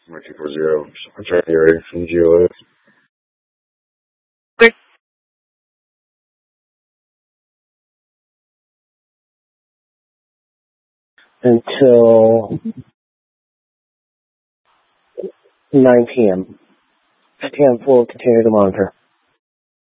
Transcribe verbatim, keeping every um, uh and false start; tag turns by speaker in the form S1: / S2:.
S1: My two four zero. I'm trying to get ready from G O S.
S2: Okay.
S3: Until nine p.m. ten we'll continue to monitor.